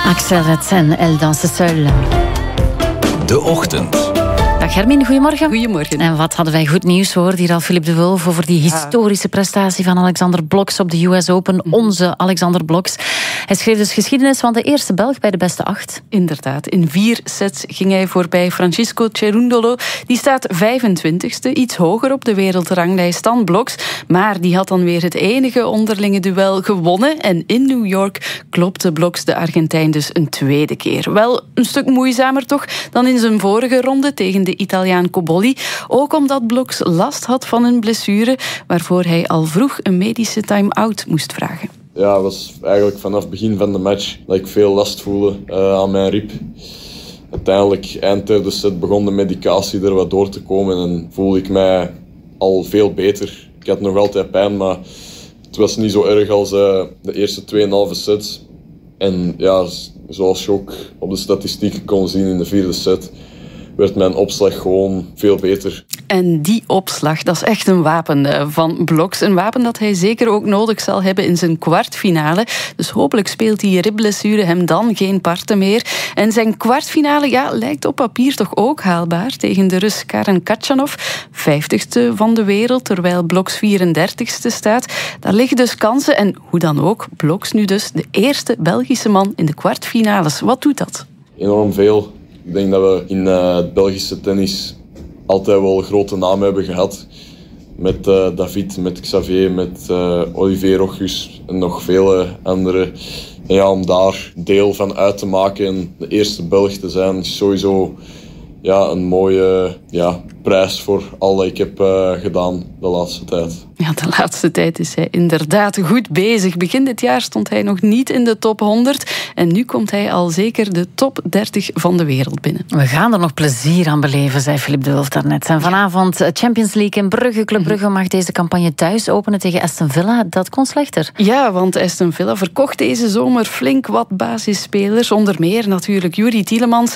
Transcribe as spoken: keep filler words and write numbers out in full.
Axel Retsen, Elle danse seule. De Ochtend. Dag Hermine, goedemorgen. Goedemorgen. En wat hadden wij goed nieuws, hoor. Hier al Philippe de Wulf over die historische prestatie van Alexander Blokx op de U S Open. Onze Alexander Blokx. Hij schreef dus geschiedenis van de eerste Belg bij de beste acht. Inderdaad, in vier sets ging hij voorbij Francisco Cerundolo. Die staat vijfentwintigste, iets hoger op de wereldranglijst dan Blokx. Maar die had dan weer het enige onderlinge duel gewonnen. En in New York klopte Blokx de Argentijn dus een tweede keer. Wel een stuk moeizamer toch dan in zijn vorige ronde tegen de Italiaan Cobolli. Ook omdat Blokx last had van een blessure, waarvoor hij al vroeg een medische time-out moest vragen. Ja, het was eigenlijk vanaf het begin van de match dat ik veel last voelde uh, aan mijn rib. Uiteindelijk, eind derde set, begon de medicatie er wat door te komen en voelde ik mij al veel beter. Ik had nog altijd pijn, maar het was niet zo erg als uh, de eerste tweeënhalve sets. En ja, zoals je ook op de statistieken kon zien in de vierde set, werd mijn opslag gewoon veel beter. En die opslag, dat is echt een wapen van Blokx. Een wapen dat hij zeker ook nodig zal hebben in zijn kwartfinale. Dus hopelijk speelt die ribblessure hem dan geen parten meer. En zijn kwartfinale ja, lijkt op papier toch ook haalbaar tegen de Rus Karen Khachanov, vijftigste van de wereld, terwijl Blokx vierendertigste staat. Daar liggen dus kansen en hoe dan ook, Blokx nu dus de eerste Belgische man in de kwartfinales. Wat doet dat? Enorm veel. Ik denk dat we in uh, het Belgische tennis altijd wel grote namen hebben gehad. Met uh, David, met Xavier, met uh, Olivier Rochus en nog vele anderen. En ja, om daar deel van uit te maken en de eerste Belg te zijn, is sowieso ja, een mooie ja, prijs voor al dat ik heb uh, gedaan de laatste tijd. Ja, de laatste tijd is hij inderdaad goed bezig. Begin dit jaar stond hij nog niet in de top honderd. En nu komt hij al zeker de top dertig van de wereld binnen. We gaan er nog plezier aan beleven, zei Philippe de Wulf daarnet. En vanavond Champions League in Brugge. Club Brugge mag deze campagne thuis openen tegen Aston Villa. Dat kon slechter. Ja, want Aston Villa verkocht deze zomer flink wat basisspelers. Onder meer natuurlijk Youri Tielemans.